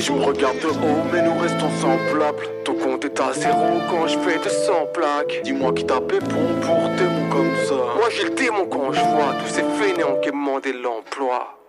Je me regarde de haut mais nous restons semblables. Ton compte est à zéro quand je fais 200 plaques. Dis-moi qui tapait bon pour des mots comme ça. Moi j'ai le démon quand je vois tous ces fainéants qui m'ont demandé l'emploi.